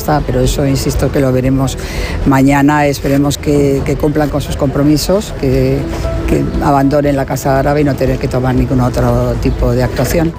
está, pero eso insisto que lo veremos mañana. Esperemos que cumplan con sus compromisos, que abandonen la Casa Árabe y no tener que tomar ningún otro tipo de actuación.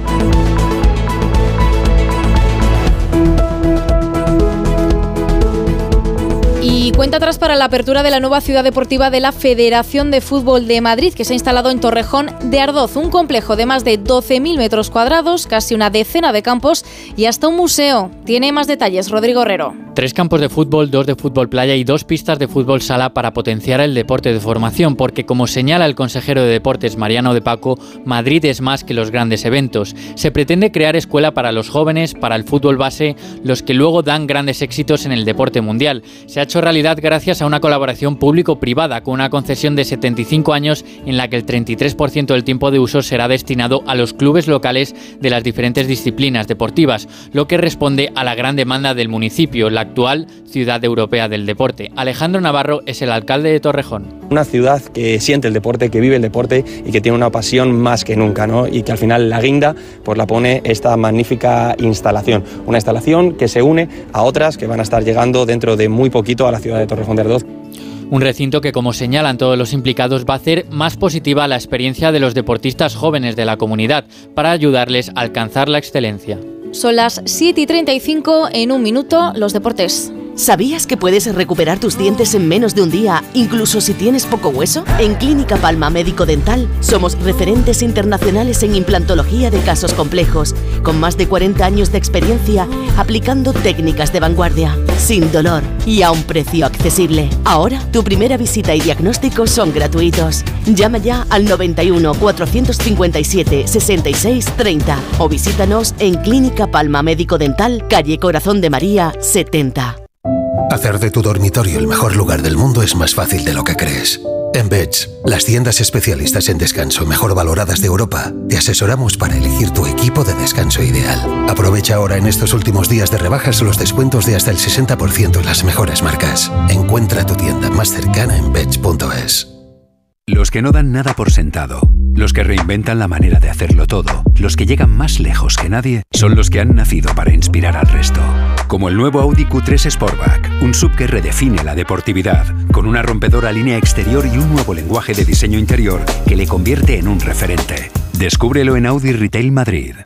Y cuenta atrás para la apertura de la nueva ciudad deportiva de la Federación de Fútbol de Madrid, que se ha instalado en Torrejón de Ardoz, un complejo de más de 12.000 metros cuadrados, casi una decena de campos y hasta un museo. Tiene más detalles Rodrigo Herrero. 3 campos de fútbol, 2 de fútbol playa y 2 pistas de fútbol sala para potenciar el deporte de formación, porque como señala el consejero de Deportes Mariano de Paco, Madrid es más que los grandes eventos. Se pretende crear escuela para los jóvenes, para el fútbol base, los que luego dan grandes éxitos en el deporte mundial. Se ha hecho realidad gracias a una colaboración público-privada con una concesión de 75 años en la que el 33% del tiempo de uso será destinado a los clubes locales de las diferentes disciplinas deportivas, lo que responde a la gran demanda del municipio, la actual ciudad europea del deporte. Alejandro Navarro es el alcalde de Torrejón. Una ciudad que siente el deporte, que vive el deporte y que tiene una pasión más que nunca, ¿no? Y que al final la guinda pues la pone esta magnífica instalación. Una instalación que se une a otras que van a estar llegando dentro de muy poquito a la ciudad de Torrejón de Ardoz. Un recinto que, como señalan todos los implicados, va a hacer más positiva la experiencia de los deportistas jóvenes de la comunidad para ayudarles a alcanzar la excelencia. Son las 7:35, en un minuto, los deportes. ¿Sabías que puedes recuperar tus dientes en menos de un día, incluso si tienes poco hueso? En Clínica Palma Médico Dental somos referentes internacionales en implantología de casos complejos, con más de 40 años de experiencia aplicando técnicas de vanguardia, sin dolor y a un precio accesible. Ahora, tu primera visita y diagnóstico son gratuitos. Llama ya al 91 457 66 30 o visítanos en Clínica Palma Médico Dental, calle Corazón de María 70. Hacer de tu dormitorio el mejor lugar del mundo es más fácil de lo que crees. En Beds, las tiendas especialistas en descanso mejor valoradas de Europa, te asesoramos para elegir tu equipo de descanso ideal. Aprovecha ahora en estos últimos días de rebajas los descuentos de hasta el 60% en las mejores marcas. Encuentra tu tienda más cercana en beds.es. Los que no dan nada por sentado, los que reinventan la manera de hacerlo todo, los que llegan más lejos que nadie, son los que han nacido para inspirar al resto. Como el nuevo Audi Q3 Sportback, un SUV que redefine la deportividad, con una rompedora línea exterior y un nuevo lenguaje de diseño interior que le convierte en un referente. Descúbrelo en Audi Retail Madrid.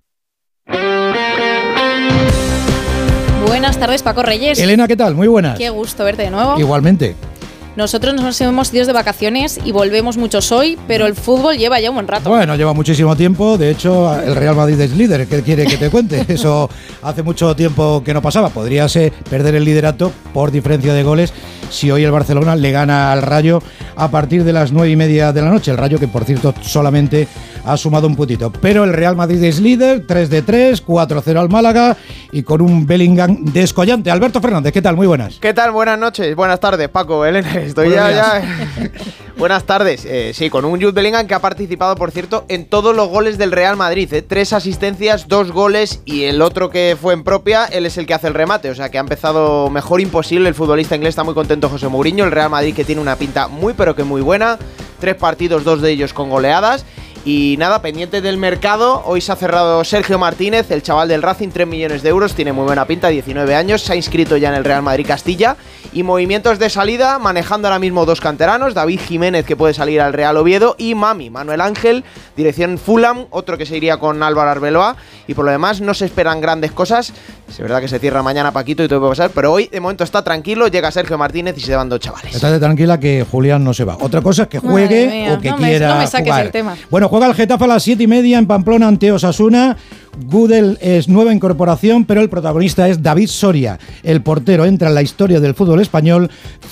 Buenas tardes, Paco Reyes. Elena, ¿qué tal? Muy buenas. Qué gusto verte de nuevo. Igualmente. Nosotros nos hemos ido de vacaciones y volvemos muchos hoy, pero el fútbol lleva ya un buen rato. Bueno, lleva muchísimo tiempo. De hecho, el Real Madrid es líder. ¿Qué quiere que te cuente? Eso hace mucho tiempo que no pasaba. Podría perder el liderato por diferencia de goles si hoy el Barcelona le gana al Rayo a partir de las 9:30 de la noche. El Rayo que, por cierto, solamente ha sumado un puntito. Pero el Real Madrid es líder, 3-3, 4-0 al Málaga y con un Bellingham descollante. Alberto Fernández, ¿qué tal? Muy buenas. ¿Qué tal? Buenas noches, buenas tardes, Paco, Elena. Estoy ya. Buenas tardes. Sí, con un Jude Bellingham que ha participado, por cierto, en todos los goles del Real Madrid. 3 asistencias, 2 goles y el otro que fue en propia, él es el que hace el remate. O sea que ha empezado mejor imposible el futbolista inglés. Está muy contento José Mourinho. El Real Madrid que tiene una pinta muy pero que muy buena. 3 partidos, 2 de ellos con goleadas. Y nada, pendiente del mercado, hoy se ha cerrado Sergio Martínez, el chaval del Racing, 3 millones de euros, tiene muy buena pinta, 19 años, se ha inscrito ya en el Real Madrid Castilla. Y movimientos de salida, manejando ahora mismo 2 canteranos, David Jiménez que puede salir al Real Oviedo y Manuel Ángel, dirección Fulham, otro que se iría con Álvaro Arbeloa. Y por lo demás no se esperan grandes cosas, es verdad que se cierra mañana Paquito y todo puede pasar, pero hoy de momento está tranquilo, llega Sergio Martínez y se van 2 chavales. Estate tranquila que Julián no se va. Otra cosa es que juegue o que quiera no me saques jugar. el tema. Bueno, juega el Getafe a las 7:30 en Pamplona ante Osasuna. Gudel es nueva incorporación, pero el protagonista es David Soria. El portero entra en la historia del fútbol español,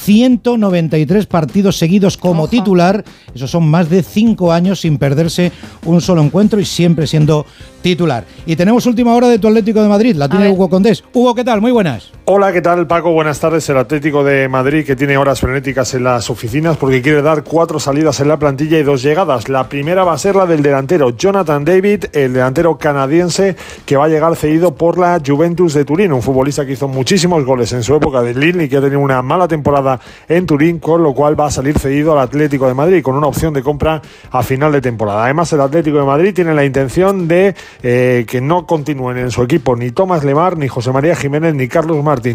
193 partidos seguidos como titular. Esos son más de 5 años sin perderse un solo encuentro y siempre siendo titular. Y tenemos última hora de tu Atlético de Madrid, la tiene Hugo Condés. Hugo, ¿qué tal? Muy buenas. Hola, ¿qué tal, Paco? Buenas tardes. El Atlético de Madrid que tiene horas frenéticas en las oficinas porque quiere dar 4 salidas en la plantilla y 2 llegadas. La primera va a ser la del delantero Jonathan David, el delantero canadiense que va a llegar cedido por la Juventus de Turín, un futbolista que hizo muchísimos goles en su época de Lille y que ha tenido una mala temporada en Turín, con lo cual va a salir cedido al Atlético de Madrid con una opción de compra a final de temporada. Además, el Atlético de Madrid tiene la intención de que no continúen en su equipo ni Tomás Lemar, ni José María Jiménez, ni Carlos Martín.